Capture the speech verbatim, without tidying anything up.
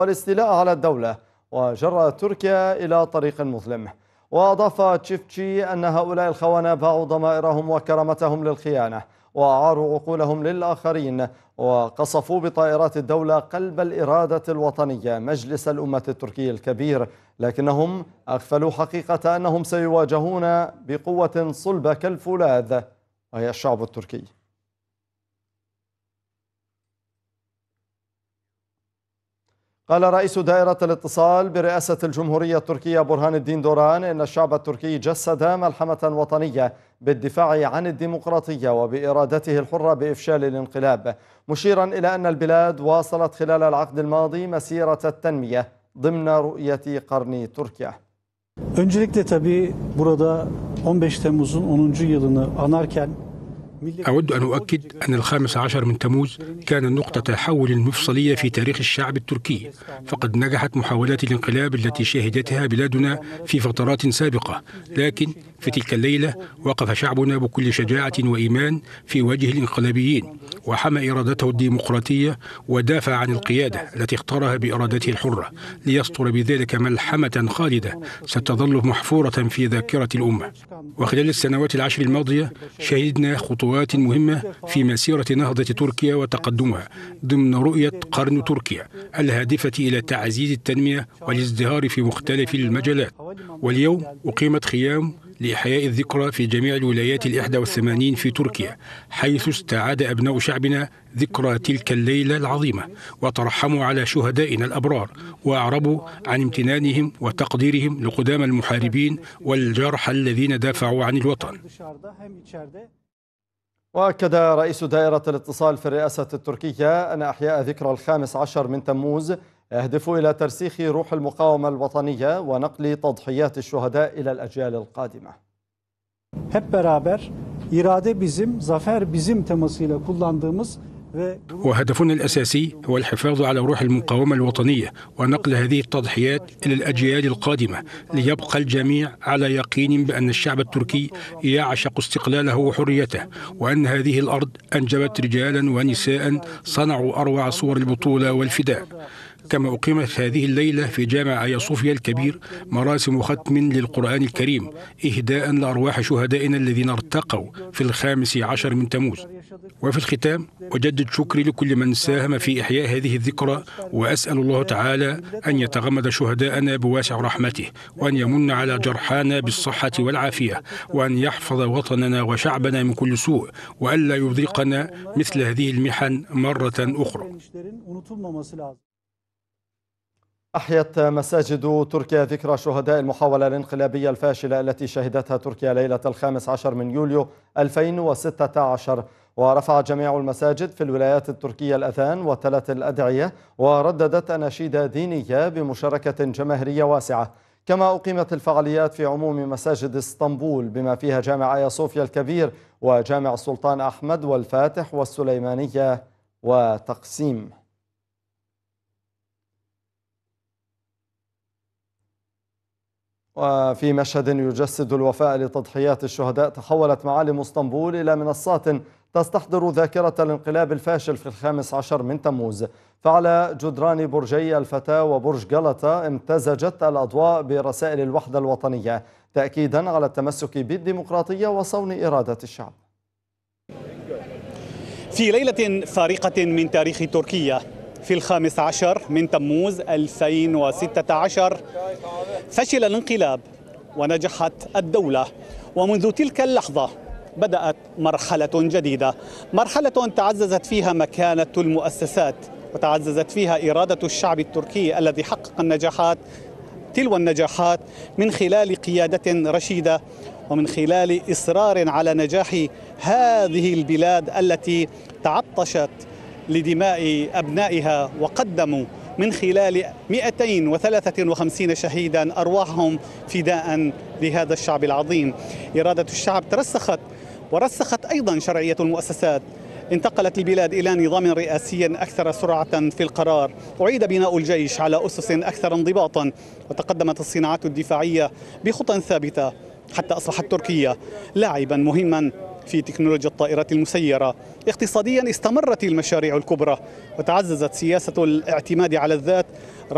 والاستيلاء على الدولة وجر تركيا إلى طريق مظلم. وأضاف تشيفتشي أن هؤلاء الخونة باعوا ضمائرهم وكرامتهم للخيانة وأعاروا عقولهم للآخرين وقصفوا بطائرات الدولة قلب الإرادة الوطنية مجلس الأمة التركي الكبير، لكنهم أغفلوا حقيقة أنهم سيواجهون بقوة صلبة كالفولاذ وهي الشعب التركي. قال رئيس دائرة الاتصال برئاسة الجمهورية التركية برهان الدين دوران إن الشعب التركي جسد ملحمة وطنية بالدفاع عن الديمقراطية وبإرادته الحرة بإفشال الانقلاب، مشيرا إلى أن البلاد واصلت خلال العقد الماضي مسيرة التنمية ضمن رؤية قرن تركيا. Öncelikle tabii burada on beş Temmuz'un onuncu yılını anarken أود أن أؤكد أن الخامس عشر من تموز كان نقطة تحول مفصلية في تاريخ الشعب التركي، فقد نجحت محاولات الانقلاب التي شهدتها بلادنا في فترات سابقة، لكن في تلك الليلة وقف شعبنا بكل شجاعة وإيمان في وجه الانقلابيين وحمى إرادته الديمقراطية ودافع عن القيادة التي اختارها بإرادته الحرة ليسطر بذلك ملحمة خالدة ستظل محفورة في ذاكرة الأمة. وخلال السنوات العشر الماضية شهدنا خطوات مهمة في مسيرة نهضة تركيا وتقدمها ضمن رؤية قرن تركيا الهادفة إلى تعزيز التنمية والازدهار في مختلف المجالات. واليوم أقيمت خيام لإحياء الذكرى في جميع الولايات الإحدى والثمانين في تركيا، حيث استعاد أبناء شعبنا ذكرى تلك الليلة العظيمة وترحموا على شهدائنا الأبرار وأعربوا عن امتنانهم وتقديرهم لقدام المحاربين والجرحى الذين دافعوا عن الوطن. وأكد رئيس دائرة الاتصال في الرئاسة التركية أن إحياء ذكرى الخامس عشر من تموز يهدف إلى ترسيخ روح المقاومة الوطنية ونقل تضحيات الشهداء إلى الأجيال القادمة. Hep beraber irade bizim, zafer bizim temasıyla kullandığımız وهدفنا الأساسي هو الحفاظ على روح المقاومة الوطنية ونقل هذه التضحيات إلى الأجيال القادمة، ليبقى الجميع على يقين بأن الشعب التركي يعشق استقلاله وحريته، وأن هذه الأرض أنجبت رجالا ونساء صنعوا أروع صور البطولة والفداء. كما أقيمت هذه الليلة في جامع آيا صوفيا الكبير مراسم ختم للقرآن الكريم إهداء لأرواح شهدائنا الذين ارتقوا في الخامس عشر من تموز. وفي الختام أجدد شكري لكل من ساهم في إحياء هذه الذكرى، وأسأل الله تعالى أن يتغمد شهداءنا بواسع رحمته، وأن يمن على جرحانا بالصحة والعافية، وأن يحفظ وطننا وشعبنا من كل سوء، وألا يذيقنا مثل هذه المحن مرة أخرى. أحيت مساجد تركيا ذكرى شهداء المحاولة الانقلابية الفاشلة التي شهدتها تركيا ليلة الخامس عشر من يوليو ألفين وستة عشر، ورفعت جميع المساجد في الولايات التركية الأذان وتلت الأدعية ورددت أناشيد دينية بمشاركة جماهيرية واسعة. كما أقيمت الفعاليات في عموم مساجد اسطنبول بما فيها جامع آيا صوفيا الكبير وجامع السلطان أحمد والفاتح والسليمانية وتقسيم. وفي مشهد يجسد الوفاء لتضحيات الشهداء تحولت معالم اسطنبول إلى منصات تستحضر ذاكرة الانقلاب الفاشل في الخامس عشر من تموز. فعلى جدران برجي الفتاة وبرج غلطة امتزجت الأضواء برسائل الوحدة الوطنية تأكيدا على التمسك بالديمقراطية وصون إرادة الشعب. في ليلة فارقة من تاريخ تركيا في الخامس عشر من تموز ألفين وستة عشر فشل الانقلاب ونجحت الدولة، ومنذ تلك اللحظة بدأت مرحلة جديدة، مرحلة تعززت فيها مكانة المؤسسات وتعززت فيها إرادة الشعب التركي الذي حقق النجاحات تلو النجاحات من خلال قيادة رشيدة ومن خلال إصرار على نجاح هذه البلاد التي تعطشت لدماء أبنائها وقدموا من خلال مئتين وثلاثة وخمسين شهيدا أرواحهم فداء لهذا الشعب العظيم. إرادة الشعب ترسخت ورسخت أيضا شرعية المؤسسات. انتقلت البلاد إلى نظام رئاسي أكثر سرعة في القرار، أعيد بناء الجيش على أسس أكثر انضباطا، وتقدمت الصناعات الدفاعية بخطى ثابتة حتى أصبحت تركيا لاعبا مهما في تكنولوجيا الطائرات المسيرة. اقتصاديا استمرت المشاريع الكبرى وتعززت سياسة الاعتماد على الذات